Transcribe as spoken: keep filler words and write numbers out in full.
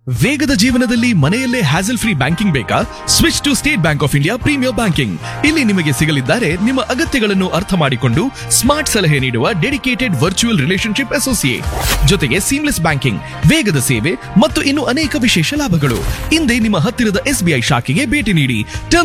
ವೇಗದ ಜೀವನದಲ್ಲಿ ಮನೆಯಲ್ಲೇ ಹ್ಯಾಸಲ್ ಫ್ರೀ ಬ್ಯಾಂಕಿಂಗ್ ಬೇಕಾ? Switch to state bank of India premier banking. ಇಲ್ಲಿ ನಿಮಗೆ ಸಿಗಲಿದ್ದಾರೆ ನಿಮ್ಮ ಅಗತ್ಯಗಳನ್ನು ಅರ್ಥ ಮಾಡಿಕೊಂಡು ಸ್ಮಾರ್ಟ್ ಸಲಹೆ ನೀಡುವ ಡೆಡಿಕೇಟೆಡ್ ವರ್ಚುವಲ್ ರಿಲೇಶನ್ಶಿಪ್ ಅಸೋಸಿಯೇಟ್, ಜೊತೆಗೆ ಸೀಮ್ಲೆಸ್ ಬ್ಯಾಂಕಿಂಗ್, ವೇಗದ ಸೇವೆ ಮತ್ತು ಇನ್ನು ಅನೇಕ ವಿಶೇಷ ಲಾಭಗಳು. ಹಿಂದೆ ನಿಮ್ಮ ಹತ್ತಿರದ ಎಸ್ಬಿಐ ಶಾಖೆಗೆ ಭೇಟಿ ನೀಡಿ.